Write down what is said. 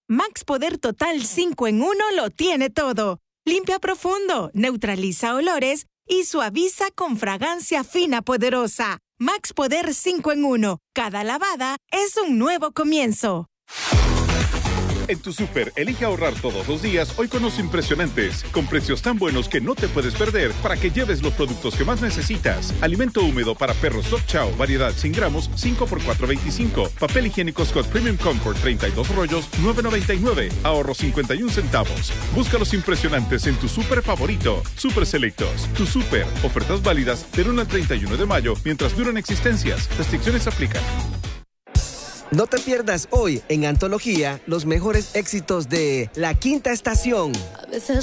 Max Poder Total 5 en 1 lo tiene todo. Limpia profundo, neutraliza olores y suaviza con fragancia fina poderosa. Max Poder 5 en 1. Cada lavada es un nuevo comienzo. En tu súper, elige ahorrar todos los días hoy con los impresionantes, con precios tan buenos que no te puedes perder para que lleves los productos que más necesitas. Alimento húmedo para perros Dog Chow, variedad 100 gramos, 5 por $4.25. Papel higiénico Scott Premium Comfort, 32 rollos, $9.99. Ahorro 51 centavos. Busca los impresionantes en tu súper favorito. Súper Selectos. Tu súper. Ofertas válidas del 1 al 31 de mayo mientras duran existencias. Restricciones aplican. No te pierdas hoy en Antología los mejores éxitos de La Quinta Estación.